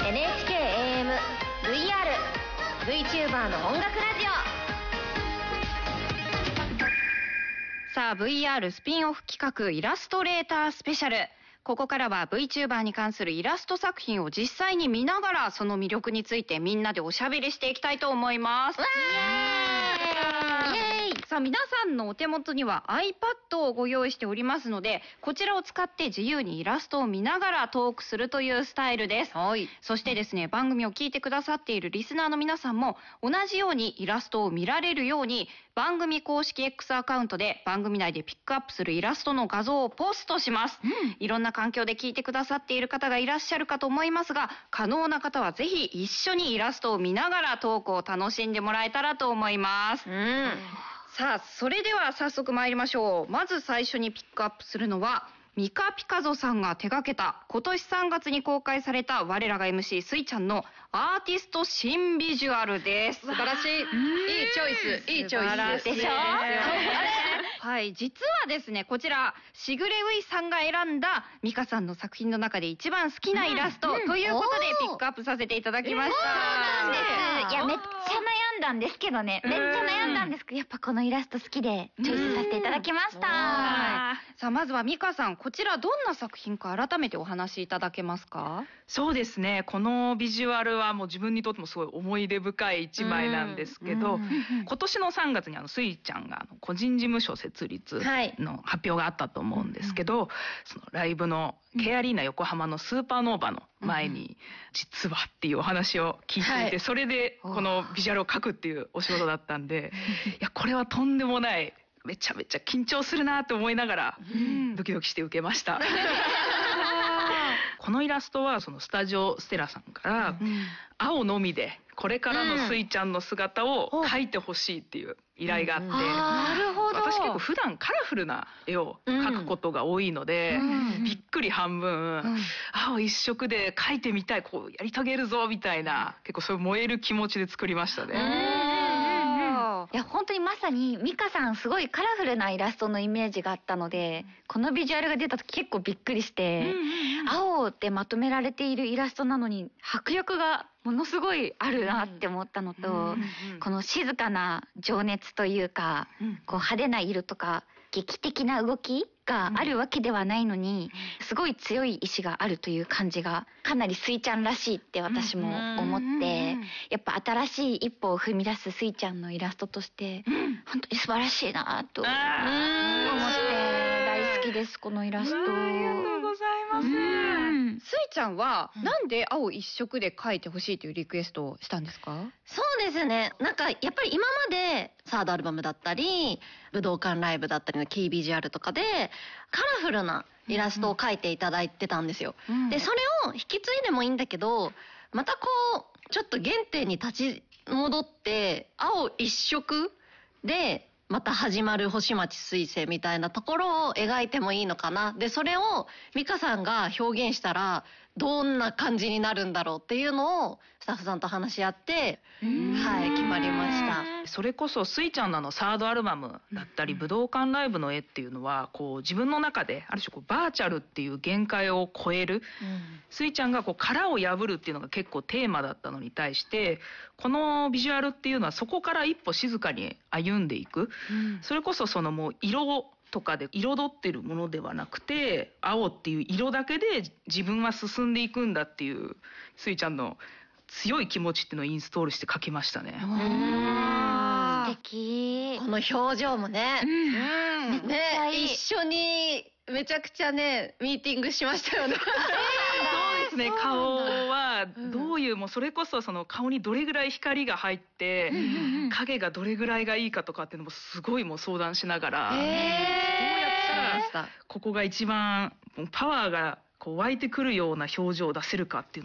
NHK AM VR、VTuber の音楽ラジオ。 さあ VR スピンオフ企画イラストレータースペシャル。ここからは VTuber に関するイラスト作品を実際に見ながらその魅力についてみんなでおしゃべりしていきたいと思います。さあ皆さんのお手元には iPad をご用意しておりますので、こちらを使って自由にイラストを見ながらトークするというスタイルです。そしてですね、番組を聞いてくださっているリスナーの皆さんも同じようにイラストを見られるように番組公式 X アカウントで番組内でピックアップするイラストの画像をポストします。いろんな環境で聞いてくださっている方がいらっしゃるかと思いますが、可能な方はぜひ一緒にイラストを見ながらトークを楽しんでもらえたらと思います。さあそれでは早速参りましょう。まず最初にピックアップするのはミカピカゾさんが手掛けた今年3月に公開された我らが MC スイちゃんのアーティスト新ビジュアルです。 素晴らしい。いいチョイス。いいチョイスでしょ。はい、実はですね、こちらしぐれういさんが選んだミカさんの作品の中で一番好きなイラストということでピックアップさせていただきました。 そうなんです。いやめっちゃ悩んだんですけどね。めっちゃ悩んだんですけど、やっぱこのイラスト好きでチョイスさせていただきました。 さあまずはミカさん、こちらどんな作品か改めてお話しいただけますか？ そうですね、このビジュアルはもう自分にとってもすごい思い出深い一枚なんですけど、今年の3月にスイちゃんが個人事務所設立の発表があったと思うんですけど、そのライブの K アリーナ横浜のスーパーノーバの前に実はっていうお話を聞いていて、それでこのビジュアルを描くっていうお仕事だったんで、いやこれはとんでもない、めちゃめちゃ緊張するなと思いながらドキドキして受けました。このイラストはそのスタジオステラさんから青のみでこれからのスイちゃんの姿を描いてほしいっていう依頼があって、私結構普段カラフルな絵を描くことが多いので、びっくり半分、青一色で描いてみたい、こうやり遂げるぞみたいな、結構そういう燃える気持ちで作りましたね。 いや本当にまさにミカさんすごいカラフルなイラストのイメージがあったので、このビジュアルが出た時結構びっくりして、青でまとめられているイラストなのに迫力がものすごいあるなって思ったのと、この静かな情熱というか、こう派手な色とか劇的な動きがあるわけではないのに、すごい強い意志があるという感じがかなりスイちゃんらしいって私も思って、やっぱ新しい一歩を踏み出すスイちゃんのイラストとして本当に素晴らしいなと思って大好きです、このイラスト。 ありがとうございます。 スイちゃんはなんで青一色で描いてほしいというリクエストをしたんですか？ そうですね。なんかやっぱり今までサードアルバムだったり武道館ライブだったりのキービジュアルとかでカラフルなイラストを描いていただいてたんですよ。でそれを引き継いでもいいんだけど、またこうちょっと原点に立ち戻って青一色でまた始まる星町彗星みたいなところを描いてもいいのかな。でそれをミカさんが表現したらどんな感じになるんだろうっていうのをスタッフさんと話し合って、はい、決まりました。 それこそスイちゃんのサードアルバムだったり武道館ライブの絵っていうのはこう自分の中である種こうバーチャルっていう限界を超える、スイちゃんがこう殻を破るっていうのが結構テーマだったのに対して、このビジュアルっていうのはそこから一歩静かに歩んでいく、それこそそのもう色とかで彩ってるものではなくて、青っていう色だけで自分は進んでいくんだっていうスイちゃんの強い気持ちっていうのをインストールして描きましたね。 素敵。 この表情もね、一緒にめちゃくちゃねミーティングしましたよね。 そうですね、顔はどういう、もうそれこそその顔にどれぐらい光が入って影がどれぐらいがいいかとかっていうのもすごいもう相談しながら、どうやったらここが一番パワーがこう湧いてくるような表情を出せるかっていう